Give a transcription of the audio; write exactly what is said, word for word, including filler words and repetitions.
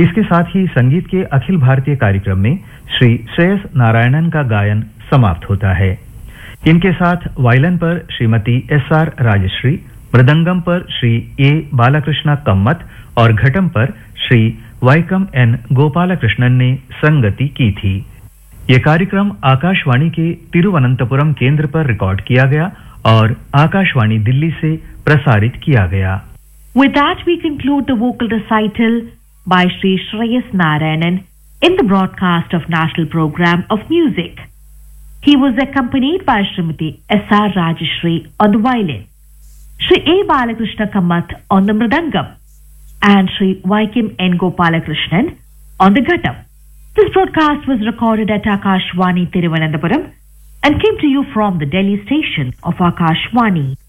इसके साथ ही संगीत के अखिल भारतीय कार्यक्रम में श्री श्रेयस नारायणन का गायन समाप्त होता है। इनके साथ वायलिन पर श्रीमती एस आर राजश्री, मृदंगम पर श्री ए बालकृष्ण कम्मत और घटम पर श्री वाइकम एन गोपालकृष्णन ने संगति की थी। यह कार्यक्रम आकाशवाणी के तिरुवनंतपुरम केंद्र पर रिकॉर्ड किया गया और आकाशवाणी दिल्ली से प्रसारित किया गया। With that, we conclude the vocal recital by Shri Shreyas Narayanan in the broadcast of National Program of Music. He was accompanied by Srimati S R Rajashri on the violin, Shri A Balakrishna Kamath on the mridangam, and Shri Vaikim N Gopalakrishnan on the ghatam. This broadcast was recorded at Akashwani Tiruvananthapuram and came to you from the Delhi station of Akashwani.